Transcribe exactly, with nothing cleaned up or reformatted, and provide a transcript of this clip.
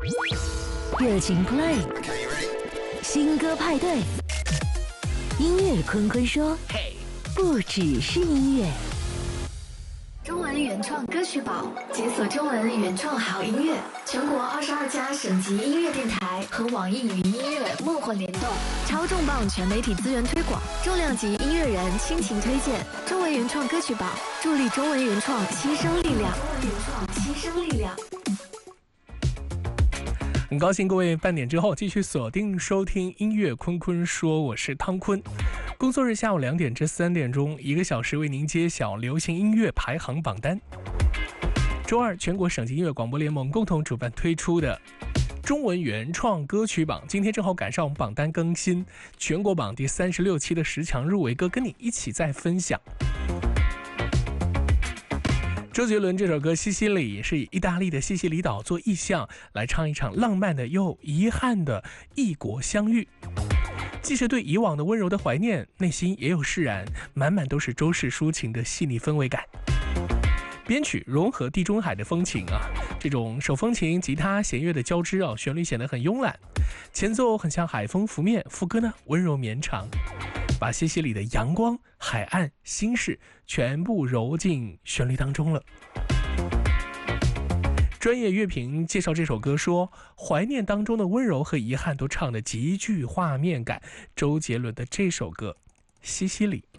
热情 play， 新歌派对，音乐坤坤说，不只是音乐。 中文原创歌曲榜，解锁中文原创好音乐，全国二十二家省级音乐电台和网易云音乐梦幻联动，超重磅全媒体资源推广，重量级音乐人倾情推荐。中文原创歌曲榜，助力中文原创新生力量。中文原创新生力量。 很高兴各位半点之后继续锁定收听音乐坤坤说，我是汤坤。工作日下午两点至三点钟，一个小时为您揭晓流行音乐排行榜单。周二，全国省级音乐广播联盟共同主办推出的中文原创歌曲榜，今天正好赶上我们榜单更新，全国榜第三十六期的十强入围歌，跟你一起再分享。周杰伦这首歌《西西里》是以意大利的西西里岛做意象，来唱一场浪漫的又遗憾的异国相遇。既是对以往的温柔的怀念，内心也有释然，满满都是周氏抒情的细腻氛围感。编曲融合地中海的风情啊，这种手风琴、吉他、弦乐的交织啊，旋律显得很慵懒，前奏很像海风拂面，副歌呢温柔绵长，把西西里的阳光、海岸、心事全部揉进旋律当中了。专业乐评介绍这首歌说，怀念当中的温柔和遗憾都唱得极具画面感。周杰伦的这首歌《西西里》。